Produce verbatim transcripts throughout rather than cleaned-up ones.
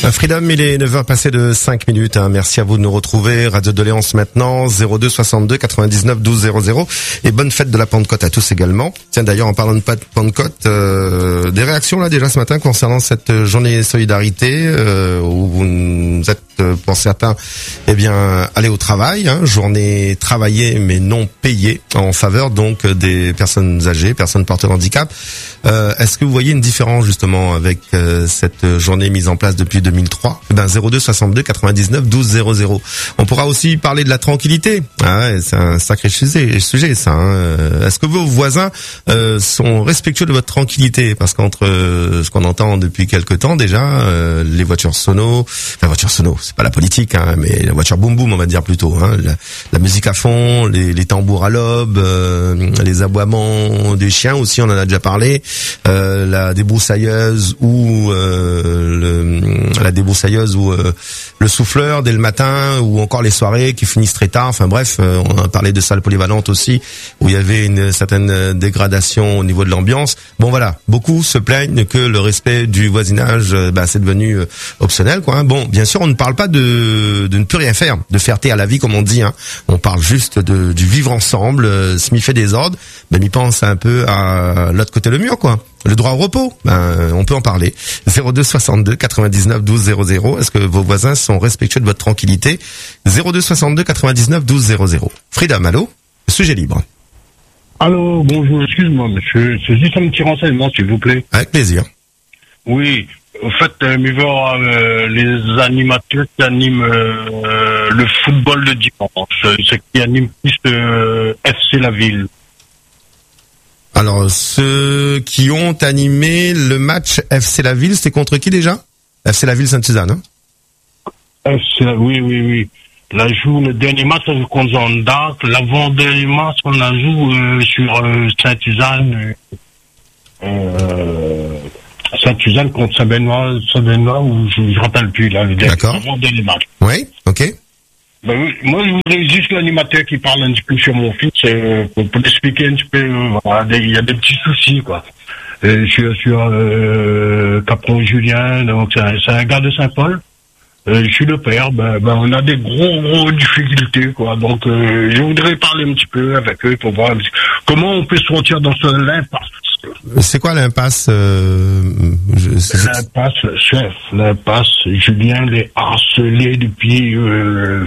Freedom, il est neuf heures passées de cinq minutes. Hein. Merci à vous de nous retrouver. Radio Doléance maintenant, zéro deux soixante-deux quatre-vingt-dix-neuf douze zéro zéro. Et bonne fête de la Pentecôte à tous également. Tiens, d'ailleurs, en parlant de Pentecôte, euh, des réactions là déjà ce matin concernant cette journée solidarité euh, où vous êtes euh, pour certains, eh bien, aller au travail, hein, journée travaillée mais non payée en faveur donc des personnes âgées, personnes porteurs de handicap. Euh, est-ce que vous voyez une différence justement avec euh, cette journée mise en place depuis deux mille trois? Eh ben zéro deux soixante-deux quatre-vingt-dix-neuf douze zéro zéro. On pourra aussi parler de la tranquillité. Ah ouais, c'est un sacré sujet, sujet ça. Hein. Est-ce que vos voisins euh, sont respectueux de votre tranquillité? Parce qu'entre euh, ce qu'on entend depuis quelque temps déjà, euh, les voitures sono, enfin voitures sono, c'est pas la politique, hein, mais la voiture boum boum on va dire plutôt. Hein, la, la musique à fond, les, les tambours à l'aube, euh, les aboiements des chiens aussi, on en a déjà parlé. Euh, la débroussailleuse ou euh, le, la débroussailleuse ou euh, le souffleur dès le matin, ou encore les soirées qui finissent très tard. Enfin bref, euh, on a parlé de salles polyvalentes aussi où il y avait une certaine dégradation au niveau de l'ambiance. Bon voilà, beaucoup se plaignent que le respect du voisinage, euh, bah, c'est devenu euh, optionnel, quoi. Hein. Bon, bien sûr, on ne parle pas de, de ne plus rien faire, de fierté à la vie comme on dit. Hein. On parle juste de du vivre ensemble, euh, smiffer des ordres. Ben, il pense un peu à l'autre côté le mur, quoi. Le droit au repos, ben, on peut en parler. zéro deux soixante-deux quatre-vingt-dix-neuf douze zéro zéro. Est-ce que vos voisins sont respectueux de votre tranquillité? zéro deux soixante-deux quatre-vingt-dix-neuf douze zéro zéro. Freedom, allô? Sujet libre. Allô, bonjour, excuse-moi, monsieur. C'est juste un petit renseignement, s'il vous plaît. Avec plaisir. Oui, en fait, euh, il va y avoir euh, les animateurs qui animent euh, le football le dimanche. C'est qui animent plus euh, F C La Ville. Alors, ceux qui ont animé le match F C La Ville, c'était contre qui déjà? F C La Ville Sainte-Suzanne, hein? F C, oui, oui, oui. La joue, le dernier match, c'est contre Jeanne d'Arc. L'avant-dernier match, on la joue euh, sur euh, Sainte-Suzanne. Euh, Sainte-Suzanne contre Saint-Benoît, Saint-Benoît, ou je ne rappelle plus, là, le dernier match. Oui, ok. Ben oui, moi, je voudrais juste l'animateur qui parle un petit peu sur mon fils, euh, pour, pour expliquer un petit peu, euh, voilà, il y a des petits soucis, quoi. Euh, sur sur euh, Capron Julien, donc c'est un, c'est un gars de Saint-Paul. Euh, je suis le père, ben, ben on a des gros gros difficultés, quoi. Donc euh, je voudrais parler un petit peu avec eux pour voir comment on peut sortir dans ce l'impasse. C'est quoi l'impasse euh, je, c'est... L'impasse, chef, l'impasse. Julien les harcelé depuis. Euh,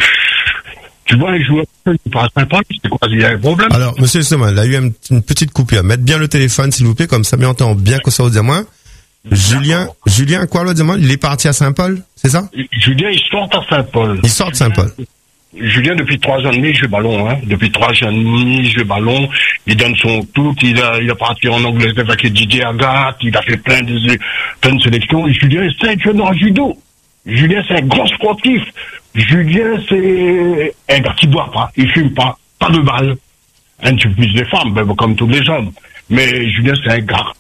tu vois, les joueurs qui passent Saint-Paul, c'est quoi? Il y a un problème? Alors, monsieur Seman, il y a eu une, une petite coupure. Mettez bien le téléphone, s'il vous plaît, comme ça, mais on entend bien que ça vous dit moins. Julien, Julien, quoi, l'autre demande? Il est parti à Saint-Paul, c'est ça? Julien, il sort à Saint-Paul. Il sort de Saint-Paul. Julien, depuis trois ans et demi, il joue ballon, hein. Depuis trois ans et demi, il joue ballon. Il donne son tout. Il a, il a parti en Angleterre avec Didier Agathe. Il a fait plein de, plein de sélections. Et Julien, c'est un champion en judo. Julien, c'est un grand sportif. Julien, c'est un gars qui boit pas. Il fume pas. Pas de balle. Un petit peu plus des femmes, ben, comme tous les hommes. Mais Julien, c'est un gars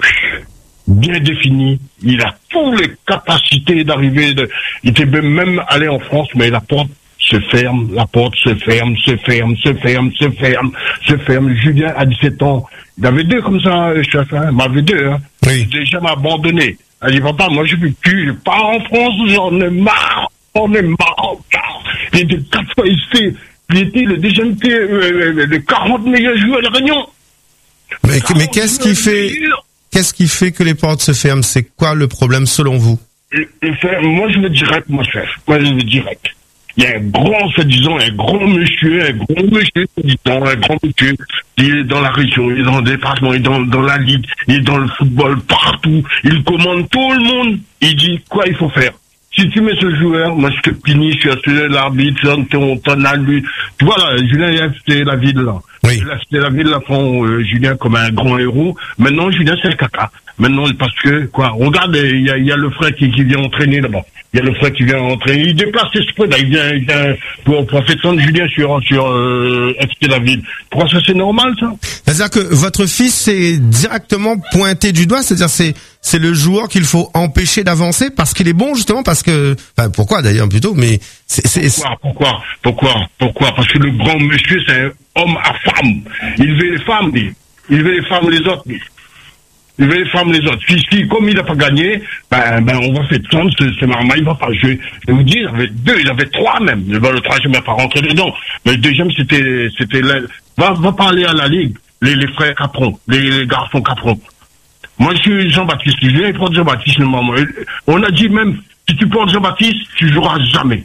bien défini. Il a toutes les capacités d'arriver. De... Il était même allé en France, mais la porte se ferme, la porte se ferme, se ferme, se ferme, se ferme, se ferme. Julien, à dix-sept ans, il avait deux comme ça, chef, hein. Il m'avait deux, hein. Oui. Il déjà m'a abandonné. Elle dit, papa, moi, je ne peux plus. Je pars en France, j'en ai marre. J'en ai marre. Il était quatre fois ici. Il était le déjà été, euh, les quarante meilleurs joueurs à la Réunion. Mais, mais qu'est-ce qui fait, qu'est-ce qui fait que les portes se ferment? C'est quoi le problème selon vous? Moi, je le dirais, moi, chef. Moi, je le dirais. Il y a un grand, disons, un grand monsieur, un grand monsieur, disons, un grand monsieur, il est dans la région, il est dans le département, il est dans, dans la ligue, il est dans le football, partout, il commande tout le monde, il dit quoi il faut faire. Si tu mets ce joueur, moi je te punis, je suis assuré l'arbitre, on t'en a lu. Tu vois là, Julien il a fait la ville là. Oui. Il a fait la ville là, font euh, Julien comme un grand héros. Maintenant Julien c'est le caca. Maintenant parce que quoi, regarde, il y a, il y a le frère qui, qui vient entraîner là-bas. Il y a le frère qui vient entraîner. Il déplace l'esprit là, il vient, il vient pour, pour faire descendre Julien sur sur euh, F C La Ville. Pourquoi ça c'est normal ça? C'est-à-dire que votre fils est directement pointé du doigt, c'est-à-dire c'est c'est le joueur qu'il faut empêcher d'avancer parce qu'il est bon justement parce que enfin pourquoi d'ailleurs plutôt mais c'est c'est pourquoi pourquoi pourquoi pourquoi parce que le grand monsieur c'est un homme à femme. Il veut les femmes, lui. Il veut les femmes les autres, lui. il veut défendre les autres. Puis si, comme il n'a pas gagné, ben, ben, on va faire descendre ce, ce marma, il va pas jouer. Je vous dis, il avait deux, il avait trois même. Ben, le troisième n'a pas rentré dedans. Mais le deuxième, c'était, c'était, la... va, va parler à la Ligue, les, les frères Capron, les, les garçons Capron. Moi, je suis Jean-Baptiste, je viens prendre Jean-Baptiste, le moment. On a dit même, si tu portes Jean-Baptiste, tu joueras jamais.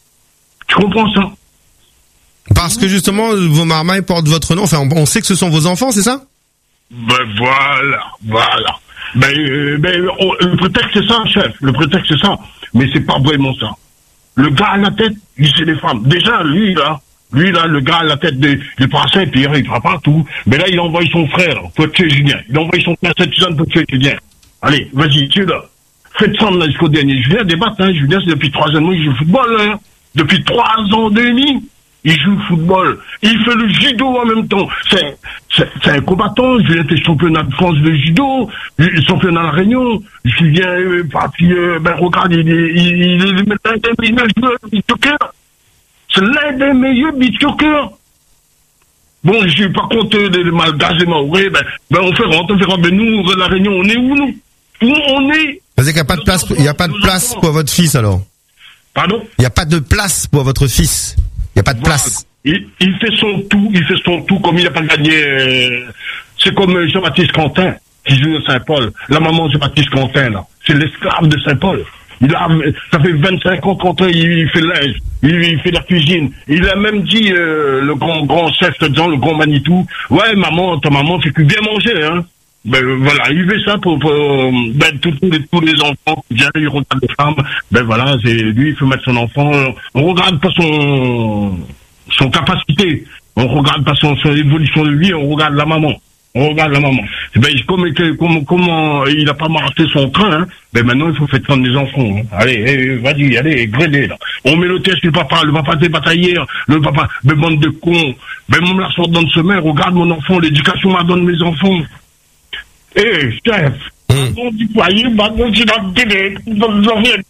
Tu comprends ça? Parce que justement, vos marmailles portent votre nom. Enfin, on, on sait que ce sont vos enfants, c'est ça? Ben voilà, voilà. Ben, euh, ben on, le prétexte c'est ça, chef. Le prétexte c'est ça. Mais c'est pas vraiment ça. Le gars à la tête, il c'est les femmes. Déjà, lui là, lui là, le gars à la tête des, des Saint Pierre, il fera partout. Mais là, il a envoyé son frère pour tuer Julien. Il a envoyé son frère Saint-Suzanne pour tuer Julien. Allez, vas-y, tu es là. Faites ça là jusqu'au dernier. Julien débatte, hein. Julien, c'est depuis trois ans, il joue au football, hein. Depuis trois ans et demi. Il joue au football. Il fait le judo en même temps. C'est, c'est, c'est un combattant. Julien était championnat de France de judo, championnat à la Réunion. Julien, euh, parti, euh, ben, regarde, il est, il, il est l'un des meilleurs joueurs beach-soccer. C'est l'un des meilleurs beach-soccer. Bon, je suis pas contre des malgaches et maoris, ben, ben, on fait rentrer, on fait rentrer. Mais nous, la Réunion, on est où, nous? Où on est? Vous savez qu'il n'y a pas de place, il n'y a pas de place pour votre fils, alors? Pardon? Il n'y a pas de place pour votre fils. Il n'y a pas de voilà. place. Il, il fait son tout, il fait son tout, comme il n'a pas gagné. Euh, c'est comme Jean-Baptiste Quentin, qui joue à Saint-Paul. La maman de Jean-Baptiste Quentin, là, c'est l'esclave de Saint-Paul. Il a, ça fait vingt-cinq ans Quentin, il, il fait linge, il, il fait la cuisine. Il a même dit, euh, le grand, grand chef, disant, le grand Manitou, ouais, maman, ta maman fait que bien manger, hein. Ben voilà, il fait ça pour, pour ben, tous, tous, les, tous les enfants qui viennent, ils regardent les femmes, ben voilà, c'est lui, il faut mettre son enfant, on regarde pas son son capacité, on regarde pas son, son évolution de vie, on regarde la maman, on regarde la maman. Ben comme comme comment il a pas marché son train, hein, ben maintenant il faut faire prendre les enfants. Hein. Allez, eh, vas-y, allez, grédez là. On met le test du papa, le papa des bataillés, le papa, ben bande de cons, ben mon la sort dans le semaine, regarde mon enfant, l'éducation m'a donné mes enfants. Eh, hey, chef, on dit quoi, il va dans la télé, dans les affaires,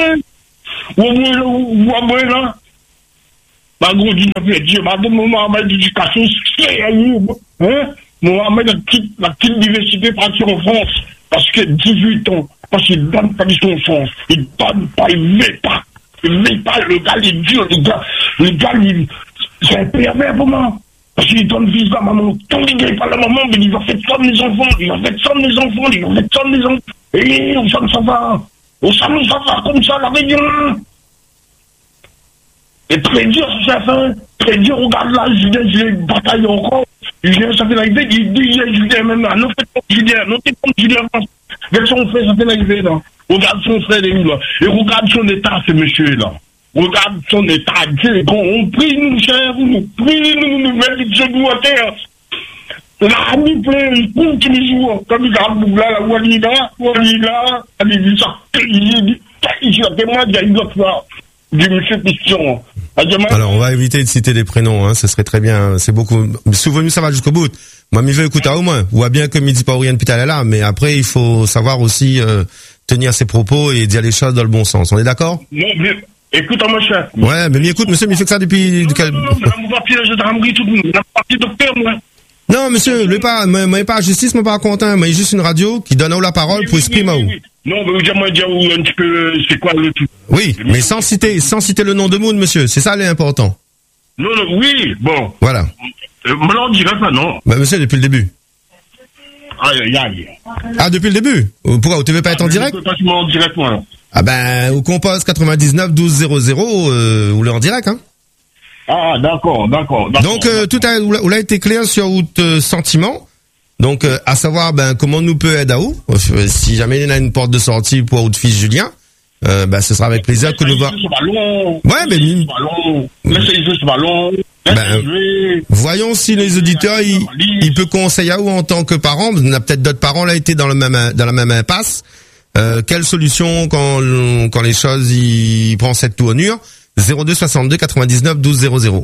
où est là? Ma gros dit, ma fille, Dieu, ma donne mon armée d'éducation, c'est à vous, hein? Mon armée de la petite diversité partir en France, parce que dix-huit ans, parce qu'il ne donne pas de son sens, il ne donne pas, il ne met pas, il ne met pas, le gars, il est dur, le gars, le gars, il, c'est un pervers pour moi. Parce qu'il donne visa à maman. Tant qu'il n'est pas la maman, mais il va faire ça les enfants. Il va faire ça les enfants. Il va faire ça les enfants. Et on s'en ça va. On s'en ça va comme ça, la Réunion. Et très dur, ce chef, hein. Très dur, regarde là, Julien, j'ai bataillé encore. Julien, ça fait l'arrivée. Il dit, Julien, même là. Non, faites pas Julien. Non, t'es pas Julien. Regarde son frère, ça fait l'arrivée, là. Regarde son frère, il est où, là. Et regarde son état, ce monsieur-là. Regarde son état, Dieu, bon, on prie nous, cher, nous prie nous, nous mettons de genoux à terre. La ami plein, il compte tous les jours, comme il a là, la Walida, Walida, il dit ça, il dit, il dit, témoin, il y a une autre fois, du monsieur Piston. Alors, on va éviter de citer des prénoms, hein, ce serait très bien, c'est beaucoup, souvenu, ça va jusqu'au bout. Moi, il veut écouter au moins, ou bien comme il dit pas rien depuis là, mais après, il faut savoir aussi, euh, tenir ses propos et dire les choses dans le bon sens. On est d'accord? Non, mais, écoute, mon chef. Ouais, mais écoute, monsieur, mais il fait que ça depuis... Non, non, non, non, mon papier de gendarmerie, tout le monde. Mon papier docteur, moi. Non, monsieur, lui pas, moi, pas justice, moi, pas content. Moi, juste une radio qui donne à où la parole pour exprimer à où. Non, mais dis-moi, dis un petit peu, c'est quoi le truc. Oui, mais sans citer, sans citer le nom de Moon, monsieur. C'est ça, l'important. Non, non, oui, bon. Voilà. Euh, maintenant, on dirait pas, non. Bah, monsieur, depuis le début. Aïe, aïe, aïe. Ah, depuis le début? Pourquoi? Vous ne devez pas être en direct? Je ne peux pas être en direct, moi, alors. Ah ben, au compose quatre-vingt-dix-neuf douze zéro zéro, euh, vous l'êtes en direct, hein. Ah, d'accord, d'accord. Donc, euh, tout a, vous l'a été clair sur votre euh, sentiment. Donc, euh, à savoir, ben, comment nous peut aider à où. Euh, si jamais il y a une porte de sortie pour votre fils Julien, euh, ben, ce sera avec plaisir que nous va. Ouais, mais lui. Laissez jouer ce ballon. Ben, voyons si les auditeurs, il, il peut conseiller à où en tant que parent. On a peut-être d'autres parents là été dans le même, dans la même impasse. Euh, quelle solution quand, quand les choses y prennent cette tournure? zéro deux soixante-deux quatre-vingt-dix-neuf douze zéro zéro.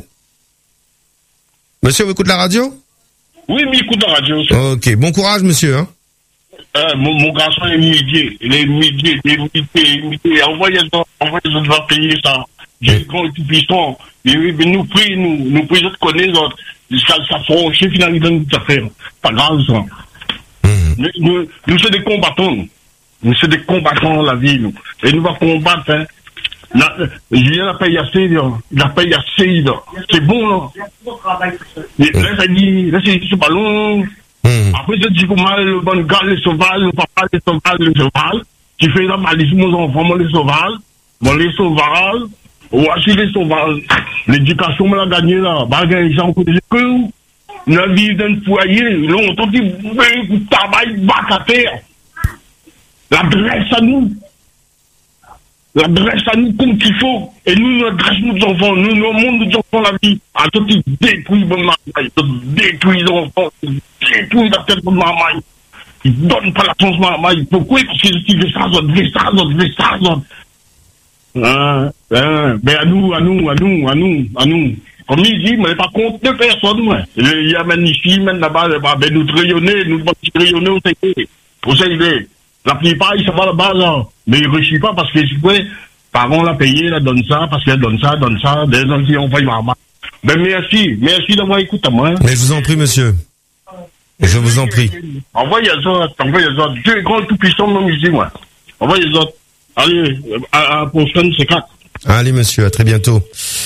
Monsieur, vous écoutez la radio? Oui, mais écoute la radio. Ok, bon courage, monsieur. Hein. Euh, mon, mon garçon est midi, il est midi, il est midi, il est midi. Envoyez-en, envoyez-en, on va payer ça. J'ai grand et tout puissant. Mais nous prie, nous, nous prie, je te connais, ça, ça franchit finalement dans notre affaire. Pas grave, ça. Mmh. Nous, nous, nous sommes des combattants, nous. Nous sommes des combattants dans la vie, nous. Et nous allons combattre, hein. Julien l'a payé assez, là. Il a payé assez, là. C'est bon, là. Mais là, ça dit, là, c'est ce ballon. Mmh. Après, je dis comment le bon gars, les sauvages, le papa, les sauvages, les sauvages. Tu fais la malice, mon enfant, moi, les sauvages. Moi, les sauvages. Voici les sauvages. L'éducation, me l'a gagné, là. Bah, les gens, que la vie d'un foyer, là, on t'en dit, vous travaillez, bac à terre. L'adresse à nous. L'adresse à nous comme qu'il faut. Et nous, nous adresse nos enfants. Nous, nous, monde, nous enfants la vie. À toi, tu détruis mon maman. Tu détruis les enfants. Tu détruis la tête de ma maman. Tu ne donnes pas la chance à ma maman. Pourquoi? Parce que tu fais ça, tu fais ça, tu fais ça, tu hein, hein, mais à nous, à nous, à nous, à nous, à nous. Comme il dit, mais par contre, deux personnes, moi. Il y a même ici, même là-bas, ben, nous trayonner, nous trayonner au sécurité. Pour ça, il est. La plupart, ils savent là-bas, là. Mais ils ne réussissent pas parce que, ouais, parents l'a payé, là, donne ça, parce qu'elle donne ça, donne ça, des gens qui ont failli maman. Ben, merci, merci d'avoir écouté à moi. Mais je vous en prie, monsieur. Je vous en prie. Envoyez les autres, envoyez les autres. Deux grands tout-puissants, même ici, moi. Envoyez les autres. Allez, à, à la prochaine, c'est quatre. Allez, monsieur, à très bientôt.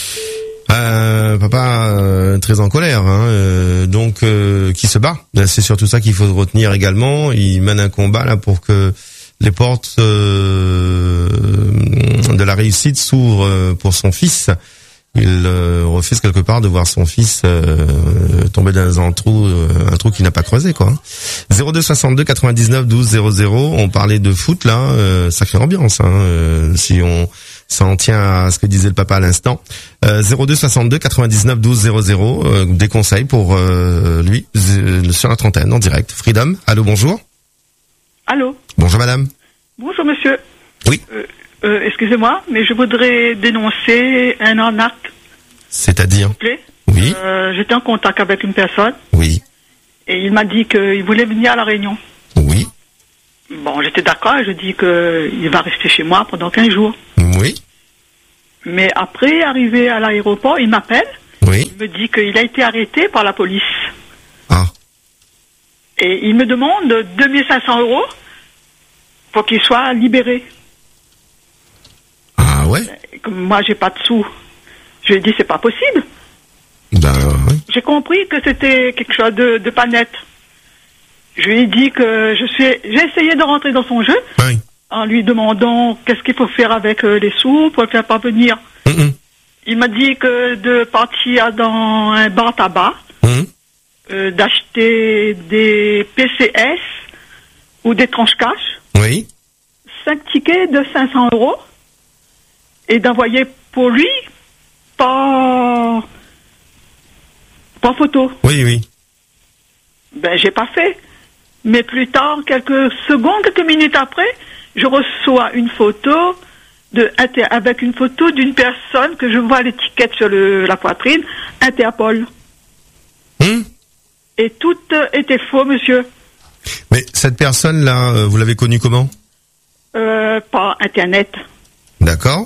Euh, papa euh, très en colère, hein, euh, donc euh, qui se bat. C'est surtout ça qu'il faut retenir également. Il mène un combat là pour que les portes euh, de la réussite s'ouvrent euh, pour son fils. Il euh, refuse quelque part de voir son fils euh, tomber dans un trou, euh, un trou qu'il n'a pas creusé, quoi. zéro deux soixante-deux quatre-vingt-dix-neuf douze zéro zéro. On parlait de foot là, euh, sacrée ambiance. Hein, euh, si on s'en tient à ce que disait le papa à l'instant. Euh, zéro deux soixante-deux quatre-vingt-dix-neuf douze zéro zéro. Euh, des conseils pour euh, lui euh, sur la trentaine en direct. Freedom. Allô, bonjour. Allô. Bonjour madame. Bonjour monsieur. Oui. Euh, euh, excusez-moi, mais je voudrais dénoncer un arnaque. C'est-à-dire? S'il vous plaît. Oui. Euh, j'étais en contact avec une personne. Oui. Et il m'a dit qu'il voulait venir à La Réunion. Oui. Bon, j'étais d'accord et je dis qu'il va rester chez moi pendant quinze jours. Oui. Mais après, arrivé à l'aéroport, il m'appelle. Oui. Il me dit qu'il a été arrêté par la police. Ah. Et il me demande deux mille cinq cents euros pour qu'il soit libéré. Ah ouais. Comme moi, j'ai pas de sous. Je lui ai dit, c'est pas possible. Ben oui. J'ai compris que c'était quelque chose de, de pas net. Je lui ai dit que je suis. J'ai essayé de rentrer dans son jeu Oui. en lui demandant qu'est-ce qu'il faut faire avec euh, les sous pour le faire parvenir. Mm-mm. Il m'a dit que de partir dans un bar tabac, Mm-mm. euh, d'acheter des P C S ou des tranches cash, Oui. cinq tickets de cinq cents euros et d'envoyer pour lui par, par photo. Oui, oui. Ben, j'ai pas fait. Mais plus tard, quelques secondes, quelques minutes après, je reçois une photo de, avec une photo d'une personne que je vois l'étiquette sur le, la poitrine, Interpol. Hum. Et tout euh, était faux, monsieur. Mais cette personne-là, euh, vous l'avez connue comment? Euh, par Internet. D'accord.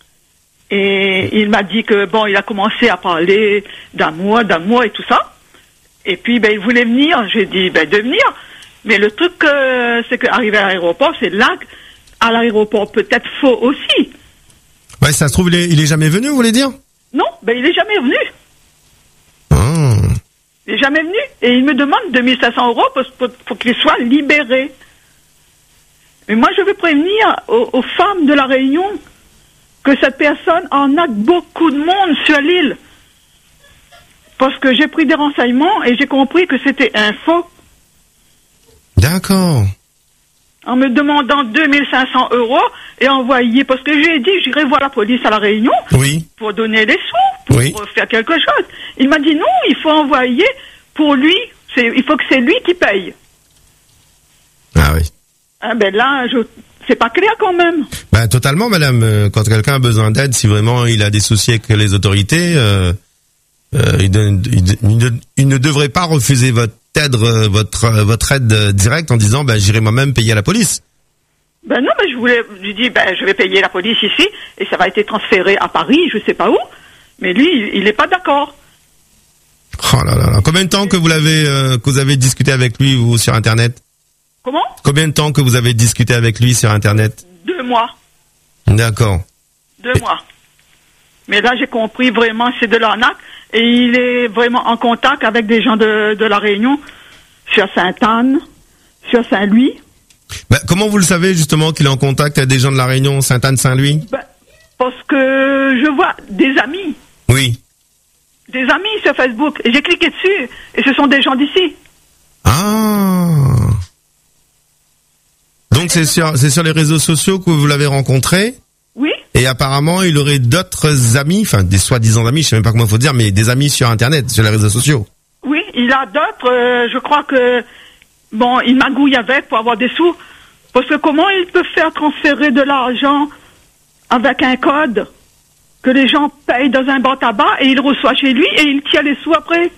Et il m'a dit que, bon, il a commencé à parler d'amour, d'amour et tout ça. Et puis, ben, il voulait venir. J'ai dit, ben, de venir. Mais le truc, euh, c'est qu'arriver à l'aéroport, c'est là, à l'aéroport, peut-être faux aussi. Ouais, ça se trouve, il est, il est jamais venu, vous voulez dire? Non, ben, il est jamais venu. Ah. Il est jamais venu. Et il me demande deux mille cinq cents euros pour, pour, pour qu'il soit libéré. Mais moi, je veux prévenir aux, aux femmes de la Réunion que cette personne en a beaucoup de monde sur l'île. Parce que j'ai pris des renseignements et j'ai compris que c'était un faux. D'accord. En me demandant deux mille cinq cents euros et envoyer, parce que j'ai dit j'irai voir la police à La Réunion Oui. pour donner les sous, pour Oui. faire quelque chose. Il m'a dit non, il faut envoyer pour lui, c'est, il faut que c'est lui qui paye. Ah oui. Ah ben là, je, c'est pas clair quand même. Ben totalement, madame. Euh, Quand quelqu'un a besoin d'aide, si vraiment il a des soucis avec les autorités, euh, euh, il, ne, il, il ne, il ne devrait pas refuser votre aide, votre votre aide directe en disant, ben j'irai moi-même payer à la police. Ben non, mais je voulais, je lui dis, ben je vais payer la police ici et ça va être transféré à Paris, je sais pas où. Mais lui, il est pas d'accord. Oh là là là. Combien de temps que vous l'avez, euh, que vous avez discuté avec lui, vous, sur Internet? Comment? Combien de temps que vous avez discuté avec lui sur Internet? Deux mois. D'accord. Deux et... mois. Mais là, j'ai compris vraiment c'est de l'arnaque. Et il est vraiment en contact avec des gens de, de La Réunion, sur Sainte-Anne, sur Saint-Louis. Ben, comment vous le savez justement qu'il est en contact avec des gens de La Réunion, Sainte-Anne, Saint-Louis? Ben, parce que je vois des amis. Oui. Des amis sur Facebook. Et j'ai cliqué dessus. Et ce sont des gens d'ici. Ah. Donc c'est sur, c'est sur les réseaux sociaux que vous l'avez rencontré? Oui. Et apparemment, il aurait d'autres amis, enfin des soi-disant amis, je sais même pas comment il faut dire, mais des amis sur Internet, sur les réseaux sociaux. Oui, il a d'autres. Euh, je crois que bon, il magouille avec pour avoir des sous. Parce que comment il peut faire transférer de l'argent avec un code que les gens payent dans un bar tabac et il reçoit chez lui et il tient les sous après?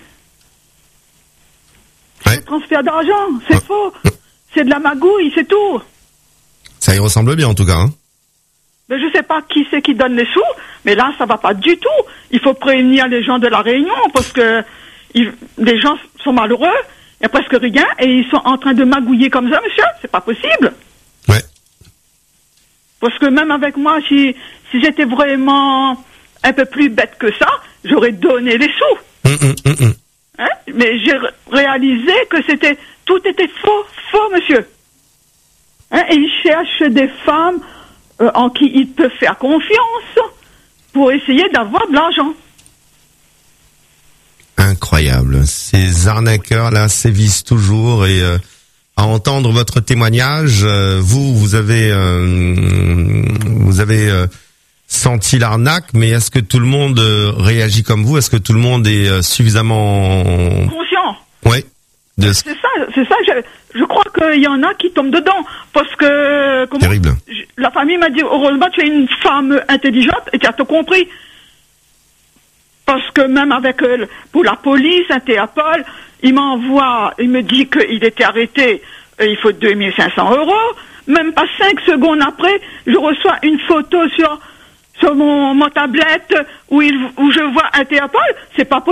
Ouais. C'est transfert d'argent, c'est ouais. faux. C'est de la magouille, c'est tout. Ça y ressemble bien en tout cas. Hein. Mais je sais pas qui c'est qui donne les sous, mais là ça va pas du tout. Il faut prévenir les gens de La Réunion parce que ils, les gens sont malheureux, il y a presque rien et ils sont en train de magouiller comme ça, monsieur. C'est pas possible. Ouais. Parce que même avec moi, si si j'étais vraiment un peu plus bête que ça, j'aurais donné les sous. Mmh, mmh, mmh. Hein? Mais j'ai réalisé que c'était tout était faux, faux, monsieur. Hein? Et ils cherchent des femmes euh, en qui ils peuvent faire confiance pour essayer d'avoir de l'argent. Incroyable. Ces arnaqueurs-là sévissent toujours et euh, à entendre votre témoignage, euh, vous, vous avez, euh, vous avez euh, senti l'arnaque, mais est-ce que tout le monde euh, réagit comme vous? Est-ce que tout le monde est euh, suffisamment conscient? Oui. De... C'est ça, c'est ça. Je, je crois qu'il y en a qui tombent dedans parce que comment, terrible. Je, la famille m'a dit heureusement tu es une femme intelligente et tu as tout compris. Parce que même avec euh, pour la police, Interpol, il m'envoie, il me dit qu'il était arrêté, euh, il faut deux mille cinq cents euros. Même pas cinq secondes après, je reçois une photo sur sur mon, mon tablette où il où je vois Interpol. C'est pas possible.